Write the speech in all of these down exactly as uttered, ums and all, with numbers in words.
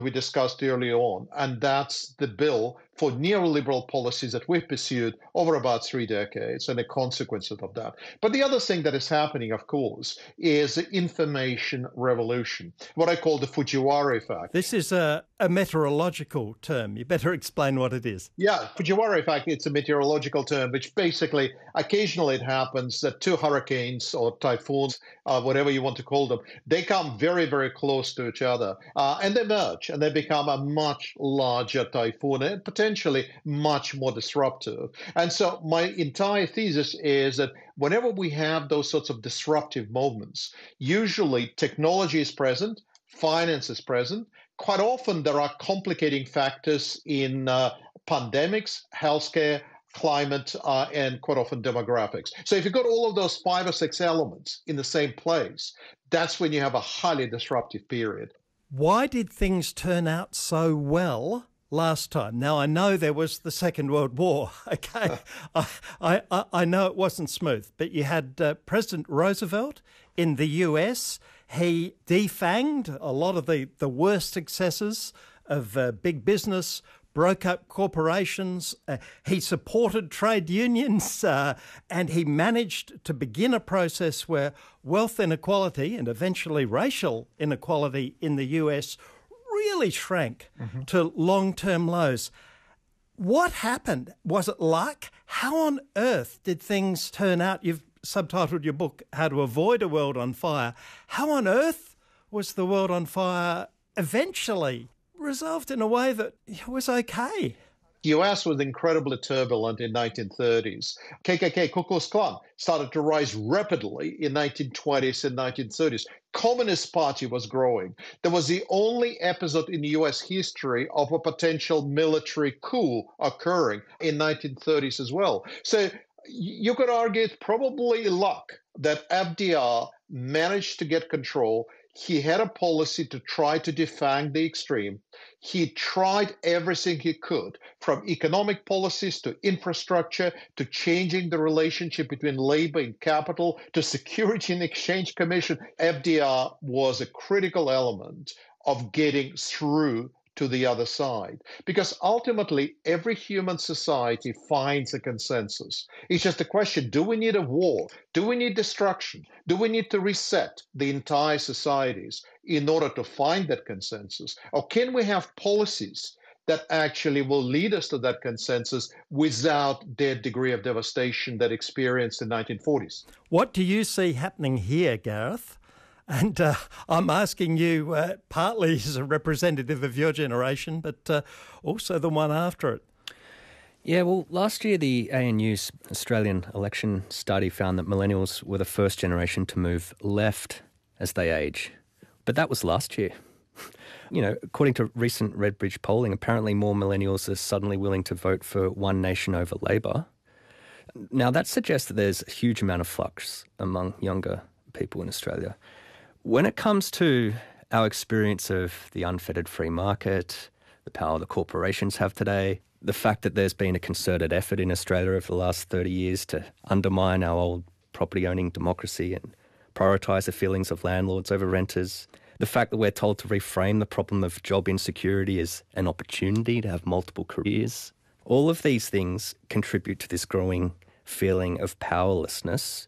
we discussed earlier on, and that's the bill for neoliberal policies that we've pursued over about three decades and the consequences of that. But the other thing that is happening, of course, is the information revolution, what I call the Fujiwara effect. This is a, a meteorological term. You better explain what it is. Yeah, Fujiwara effect, it's a meteorological term, which basically occasionally it happens that two hurricanes or typhoons, uh, whatever you want to call them, they come very, very close to each other uh, and they merge and they become a much larger typhoon and potentially much more disruptive. And so my entire thesis is that whenever we have those sorts of disruptive moments, usually technology is present, finance is present. Quite often there are complicating factors in uh, pandemics, healthcare, climate, uh, and quite often demographics. So if you've got all of those five or six elements in the same place, that's when you have a highly disruptive period. Why did things turn out so well last time? Now, I know there was the Second World War, okay? I, I, I know it wasn't smooth, but you had uh, President Roosevelt in the U S. He defanged a lot of the, the worst excesses of uh, big business, broke up corporations, uh, he supported trade unions, uh, and he managed to begin a process where wealth inequality and eventually racial inequality in the U S really shrank mm-hmm. to long-term lows. What happened? Was it luck? How on earth did things turn out? You've subtitled your book, How to Avoid a World on Fire. How on earth was the world on fire eventually resolved in a way that was okay? The U S was incredibly turbulent in the nineteen thirties. K K K, Ku Klux Klan, started to rise rapidly in nineteen twenties and nineteen thirties. Communist Party was growing. There was the only episode in U S history of a potential military coup occurring in nineteen thirties as well. So you could argue it's probably luck that F D R managed to get control. He had a policy to try to defang the extreme. He tried everything he could, from economic policies to infrastructure to changing the relationship between labor and capital to Security and Exchange Commission. F D R was a critical element of getting through to the other side. Because ultimately, every human society finds a consensus. It's just a question, do we need a war? Do we need destruction? Do we need to reset the entire societies in order to find that consensus? Or can we have policies that actually will lead us to that consensus without that degree of devastation that experienced in the nineteen forties? What do you see happening here, Gareth? And uh, I'm asking you uh, partly as a representative of your generation, but uh, also the one after it. Yeah, well, last year the A N U's Australian election study found that millennials were the first generation to move left as they age. But that was last year. You know, according to recent Redbridge polling, apparently more millennials are suddenly willing to vote for One Nation over Labor. Now, that suggests that there's a huge amount of flux among younger people in Australia. When it comes to our experience of the unfettered free market, the power the corporations have today, the fact that there's been a concerted effort in Australia over the last thirty years to undermine our old property-owning democracy and prioritise the feelings of landlords over renters, the fact that we're told to reframe the problem of job insecurity as an opportunity to have multiple careers, all of these things contribute to this growing feeling of powerlessness.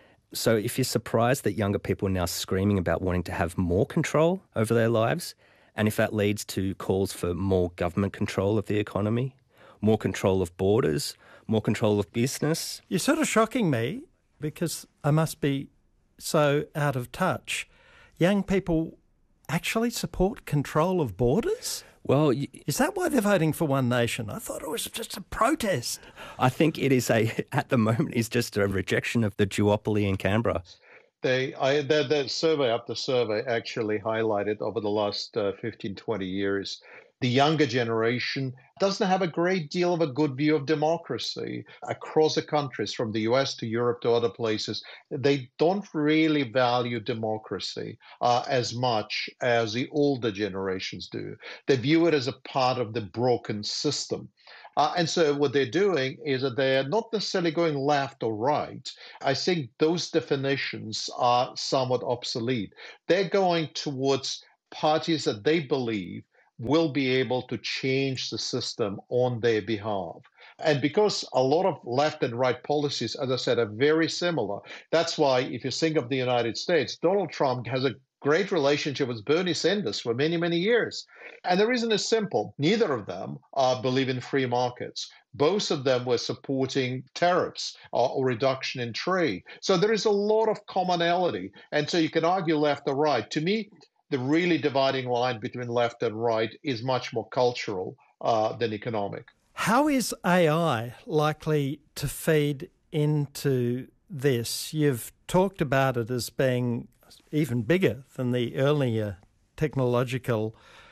So if you're surprised that younger people are now screaming about wanting to have more control over their lives, and if that leads to calls for more government control of the economy, more control of borders, more control of business... You're sort of shocking me because I must be so out of touch. Young people actually support control of borders? Well, y- is that why they're voting for One Nation? I thought it was just a protest. I think it is a, at the moment, is just a rejection of the duopoly in Canberra. They, I, the, the survey after survey actually highlighted over the last uh, fifteen, twenty years, the younger generation doesn't have a great deal of a good view of democracy across the countries, from the U S to Europe to other places. They don't really value democracy uh, as much as the older generations do. They view it as a part of the broken system. Uh, and so what they're doing is that they're not necessarily going left or right. I think those definitions are somewhat obsolete. They're going towards parties that they believe will be able to change the system on their behalf. And because a lot of left and right policies, as I said, are very similar, that's why if you think of the United States, Donald Trump has a great relationship with Bernie Sanders for many, many years. And the reason is simple. Neither of them uh, believe in free markets. Both of them were supporting tariffs or, or reduction in trade. So there is a lot of commonality. And so you can argue left or right. To me, the really dividing line between left and right is much more cultural uh, than economic. How is A I likely to feed into this? You've talked about it as being even bigger than the earlier technological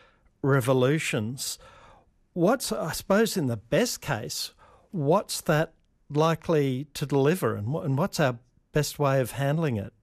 revolutions. What's, I suppose, in the best case, what's that likely to deliver, and what's our best way of handling it?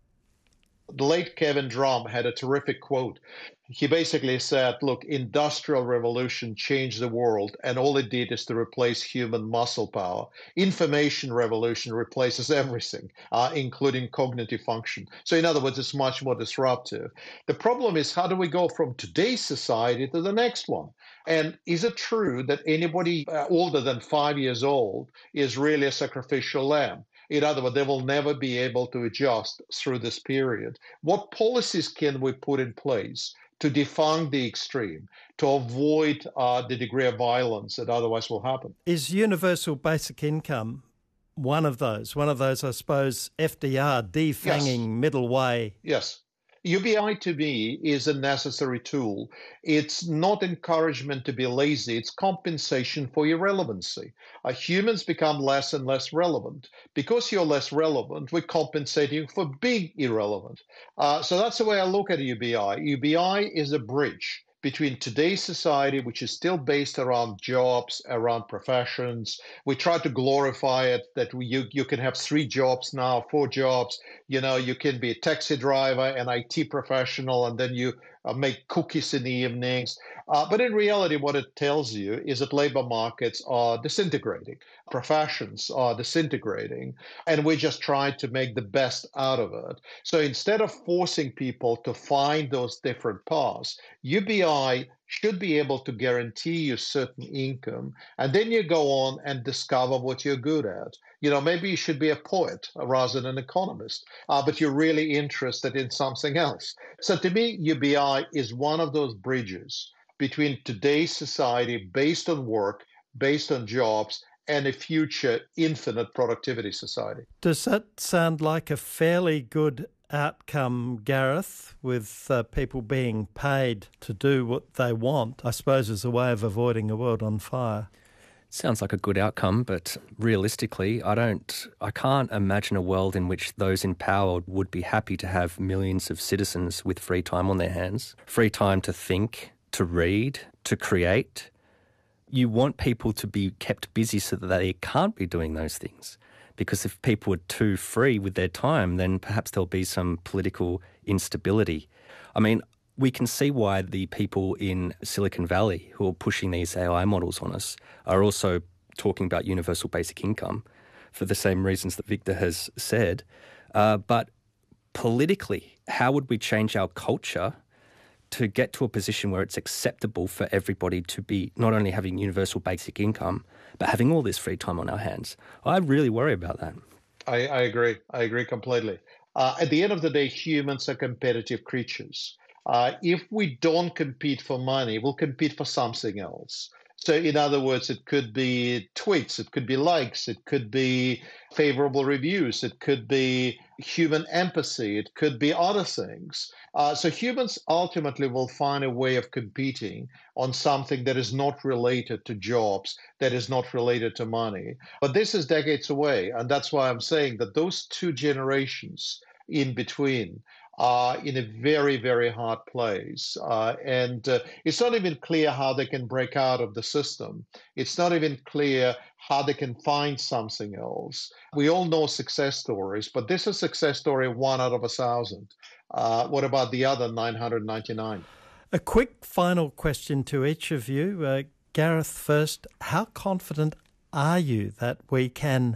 The late Kevin Drum had a terrific quote. He basically said, look, industrial revolution changed the world, and all it did is to replace human muscle power. Information revolution replaces everything, uh, including cognitive function. So in other words, it's much more disruptive. The problem is, how do we go from today's society to the next one? And is it true that anybody older than five years old is really a sacrificial lamb? In other words, they will never be able to adjust through this period. What policies can we put in place to defund the extreme, to avoid uh, the degree of violence that otherwise will happen? Is universal basic income one of those? One of those, I suppose, F D R, defanging yes. middle way? Yes. U B I to me is a necessary tool. It's not encouragement to be lazy, it's compensation for irrelevancy. Uh, humans become less and less relevant. Because you're less relevant, we're compensating for being irrelevant. Uh, so that's the way I look at U B I. U B I is a bridge between today's society, which is still based around jobs, around professions. We try to glorify it, that we, you, you can have three jobs now, four jobs. You know, you can be a taxi driver, an I T professional, and then you uh, make cookies in the evenings. Uh, but in reality, what it tells you is that labor markets are disintegrating. Professions are disintegrating, and we just try to make the best out of it. So instead of forcing people to find those different paths, U B I should be able to guarantee you certain income, and then you go on and discover what you're good at. You know, maybe you should be a poet rather than an economist, uh, but you're really interested in something else. So to me, U B I is one of those bridges between today's society based on work, based on jobs, and a future infinite productivity society. Does that sound like a fairly good outcome, Gareth, with uh, people being paid to do what they want, I suppose, as a way of avoiding a world on fire? Sounds like a good outcome, but realistically, I don't, I can't imagine a world in which those in power would be happy to have millions of citizens with free time on their hands, free time to think, to read, to create. You want people to be kept busy so that they can't be doing those things. Because if people are too free with their time, then perhaps there'll be some political instability. I mean, we can see why the people in Silicon Valley who are pushing these A I models on us are also talking about universal basic income for the same reasons that Victor has said. Uh, but politically, how would we change our culture to get to a position where it's acceptable for everybody to be not only having universal basic income, but having all this free time on our hands? I really worry about that. I, I agree. I agree completely. Uh, at the end of the day, humans are competitive creatures. Uh, if we don't compete for money, we'll compete for something else. So in other words, it could be tweets, it could be likes, it could be favorable reviews, it could be human empathy, it could be other things. Uh, so humans ultimately will find a way of competing on something that is not related to jobs, that is not related to money. But this is decades away. And that's why I'm saying that those two generations in between are in a very, very hard place. Uh, and uh, it's not even clear how they can break out of the system. It's not even clear how they can find something else. We all know success stories, but this is a success story of one out of a thousand. Uh, what about the other nine hundred ninety-nine? A quick final question to each of you. Uh, Gareth first, how confident are you that we can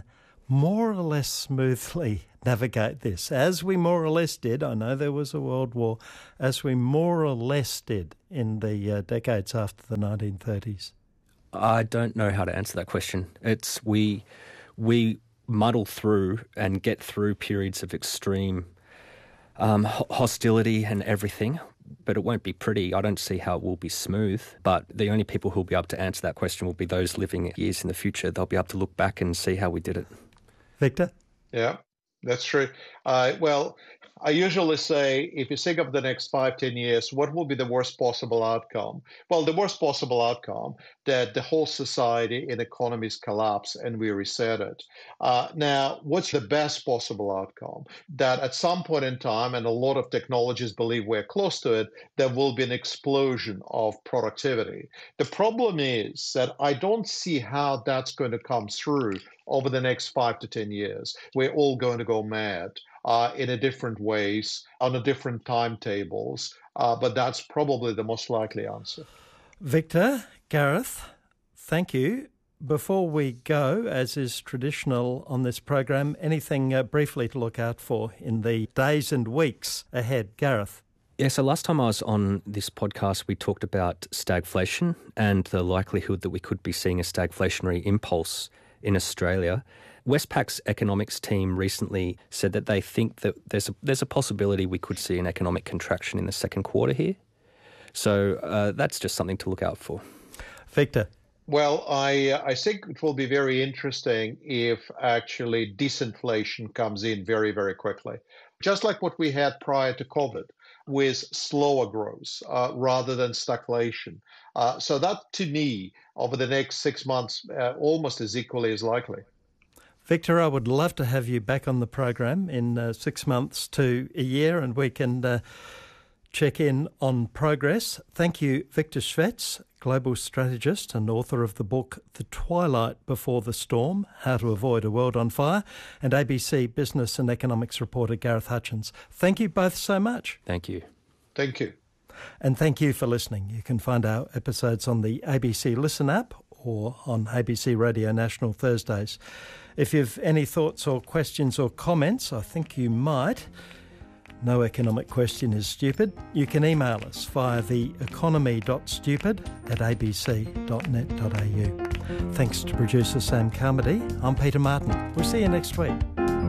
more or less smoothly navigate this, as we more or less did? I know there was a world war, as we more or less did in the uh, decades after the nineteen thirties. I don't know how to answer that question. It's we we muddle through and get through periods of extreme um, hostility and everything, but it won't be pretty. I don't see how it will be smooth, but the only people who will be able to answer that question will be those living years in the future. They'll be able to look back and see how we did it. Victor? Yeah, that's true. Uh, well, I usually say, if you think of the next five, ten years, what will be the worst possible outcome? Well, the worst possible outcome, that the whole society and economies collapse and we reset it. Uh, now, what's the best possible outcome? That at some point in time, and a lot of technologists believe we're close to it, there will be an explosion of productivity. The problem is that I don't see how that's going to come through over the next five to ten years. We're all going to go mad. Uh, in a different ways, on a different timetables, uh, but that's probably the most likely answer. Victor, Gareth, thank you. Before we go, as is traditional on this program, anything uh, briefly to look out for in the days and weeks ahead? Gareth? Yeah, so last time I was on this podcast, we talked about stagflation and the likelihood that we could be seeing a stagflationary impulse in Australia. Westpac's economics team recently said that they think that there's a, there's a possibility we could see an economic contraction in the second quarter here. So uh, that's just something to look out for. Victor? Well, I uh, I think it will be very interesting if actually disinflation comes in very, very quickly. Just like what we had prior to COVID, with slower growth uh, rather than stagflation. Uh, so that, to me, over the next six months, uh, almost as equally as likely. Victor, I would love to have you back on the program in uh, six months to a year, and we can uh, check in on progress. Thank you, Victor Shvets, global strategist and author of the book The Twilight Before the Storm, How to Avoid a World on Fire, and A B C Business and Economics reporter Gareth Hutchins. Thank you both so much. Thank you. Thank you. And thank you for listening. You can find our episodes on the A B C Listen app or on A B C Radio National Thursdays. If you've any thoughts or questions or comments, I think you might, no economic question is stupid, you can email us via the economy dot stupid at a b c dot net dot a u. Thanks to producer Sam Carmody. I'm Peter Martin. We'll see you next week.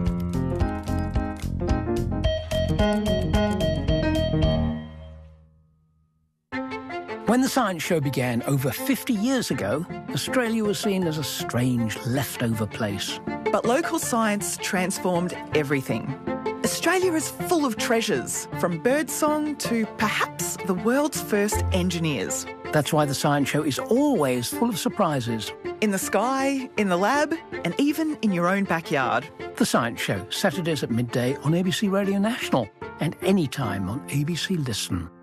When the Science Show began over fifty years ago, Australia was seen as a strange, leftover place. But local science transformed everything. Australia is full of treasures, from birdsong to perhaps the world's first engineers. That's why the Science Show is always full of surprises. In the sky, in the lab, and even in your own backyard. The Science Show, Saturdays at midday on A B C Radio National and anytime on A B C Listen.